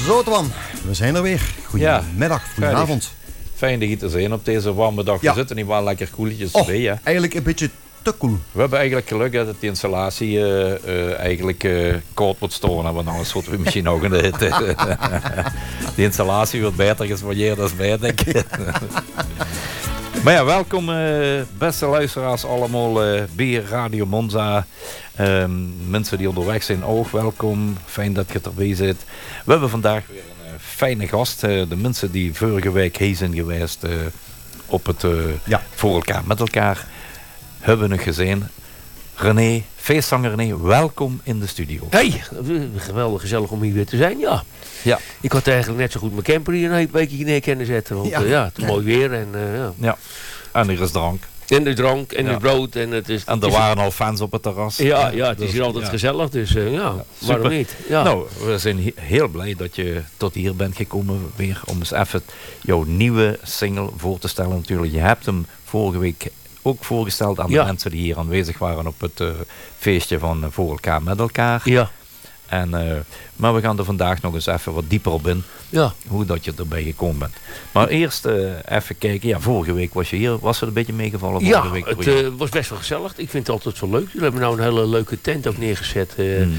Zo Twan, we zijn er weer. Goedemiddag, goedenavond. Fijn dat je te zijn op deze warme dag. We zitten niet wel lekker koeltjes bij. Hè? Eigenlijk een beetje te koel. We hebben eigenlijk geluk dat de installatie eigenlijk koud moet staan. Want anders moeten we misschien ook in de hitte. De installatie wordt beter gespanjeerd dan wij, denk ik. Maar ja, welkom beste luisteraars allemaal bij Radio Monza. Mensen die onderweg zijn ook welkom. Fijn dat je erbij zit. We hebben vandaag weer een fijne gast. De mensen die vorige week heen zijn geweest op het voor elkaar met elkaar hebben we gezien. René, feestzanger René, welkom in de studio. Hey, geweldig gezellig om hier weer te zijn, ja. Ik had eigenlijk net zo goed mijn camper hier een weekje neer kunnen zetten. Want het is mooi weer en En er is drank. En de drank en het brood. En er waren al fans op het terras. Ja, het is hier altijd gezellig, dus waarom niet? Ja. Nou, we zijn heel blij dat je tot hier bent gekomen weer om eens even jouw nieuwe single voor te stellen. Natuurlijk, je hebt hem vorige week ook voorgesteld aan de mensen die hier aanwezig waren op het feestje van Voor elkaar met elkaar. Ja. Maar we gaan er vandaag nog eens even wat dieper op in. Ja. Hoe dat je erbij gekomen bent. Maar eerst even kijken. Ja, vorige week was je hier. Was het een beetje meegevallen? Ja, het was best wel gezellig. Ik vind het altijd wel leuk. Jullie hebben nou een hele leuke tent ook neergezet.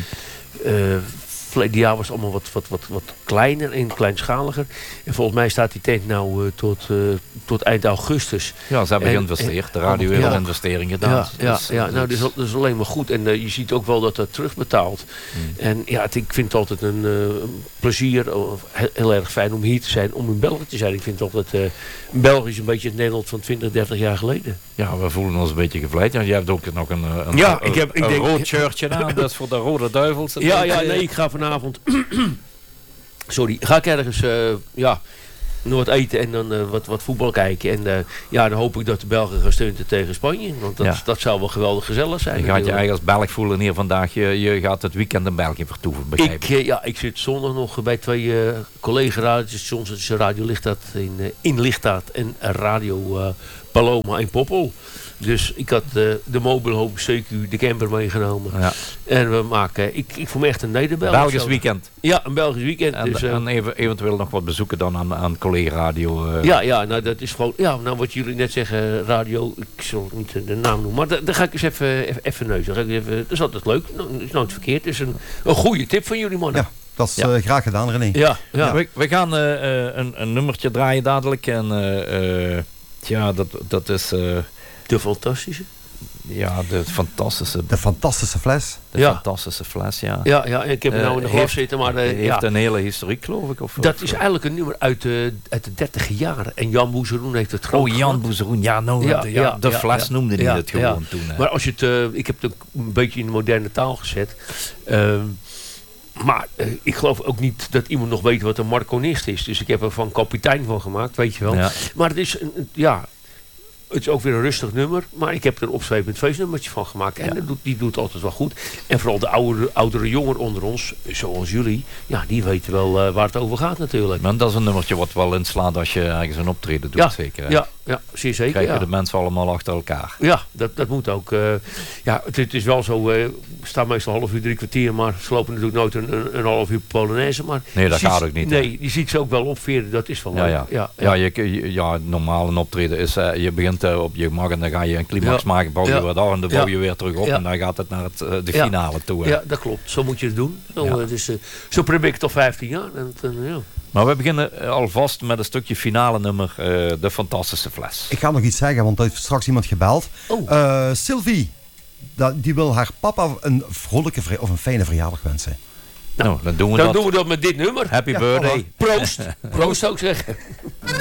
Verleden jaar was het allemaal wat kleiner en kleinschaliger. En volgens mij staat die tent nou tot eind augustus. Ja, ze hebben geïnvesteerd. De radio heeft een investering gedaan. Nou, dat is alleen maar goed. En je ziet ook wel dat dat terugbetaalt. En ik vind het altijd een plezier. Heel erg fijn om hier te zijn. Om in België te zijn. Ik vind altijd België is een beetje het Nederland van 20, 30 jaar geleden. Ja, we voelen ons een beetje gevleid. Ja, je hebt ook nog een rood shirtje aan. Dat is voor de Rode Duivels. Ik ga vanavond ga ik ergens nog wat eten en dan wat voetbal kijken. En dan hoop ik dat de Belgen gaan steunen tegen Spanje. Want dat zou wel geweldig gezellig zijn. Je gaat je eigenlijk als Belg voelen hier vandaag. Je gaat het weekend in België vertoeven, begrijp ik. Ik zit zondag nog bij 2 collega-radiostations. Het is Radio Lichtaart in Lichtaart en Radio Paloma in Poppel. Dus ik had de Mobile Home CQ, de camper meegenomen. Ja. En we maken, ik voel me echt een Nederbelg. Belgisch weekend. Ja, een Belgisch weekend. En eventueel nog wat bezoeken dan aan collega-radio. Nou dat is gewoon, wat jullie net zeggen, radio, ik zal niet de naam noemen. Maar daar ga ik eens even neuzen. Dat is altijd leuk, dat is nooit verkeerd. Het is een goede tip van jullie mannen. Ja. Dat is graag gedaan, René. Ja. We gaan een nummertje draaien dadelijk. En dat is... De fantastische? Ja, de fantastische fles. Fantastische fles, ja. Ja, ik heb hem nou in de glas zitten. Maar heeft een hele historiek, geloof ik. Dat is eigenlijk een nummer uit de 30 jaren. En Jan Boezeroen heeft het groot gemaakt. Jan Boezeroen, de fles noemde hij het gewoon toen. Maar als je het, ik heb het een beetje in de moderne taal gezet. Maar ik geloof ook niet dat iemand nog weet wat een marconist is. Dus ik heb er van kapitein van gemaakt, weet je wel. Ja. Maar het is het is ook weer een rustig nummer. Maar ik heb er een opzwepend feestnummertje van gemaakt. En die doet altijd wel goed. En vooral de oudere jongeren onder ons, zoals jullie, die weten wel waar het over gaat natuurlijk. Maar dat is een nummertje wat wel inslaat als je ergens een optreden doet, zeker. Hè? Ja, zeer zeker. Krijgen de mensen allemaal achter elkaar. Ja, dat moet ook. Het is wel zo, we staan meestal half uur, 3 kwartier, maar ze lopen natuurlijk nooit een half uur Polonaise. Maar nee, dat gaat ook niet. Nee, je ziet ze ook wel opveren, dat is wel leuk. Normaal een optreden is, je begint op je mag en dan ga je een climax maken, bouw je wat af en dan bouw je weer terug op en dan gaat het naar de finale toe. Hè. Ja, dat klopt. Zo moet je het doen. Zo probeer ik het al 15 jaar. Maar we beginnen alvast met een stukje finale nummer, de fantastische fles. Ik ga nog iets zeggen, want er heeft straks iemand gebeld. Sylvie, die wil haar papa een vrolijke of een fijne verjaardag wensen. Nou, dan doen we dat met dit nummer. Happy birthday. Proost. Proost zou ik zeggen.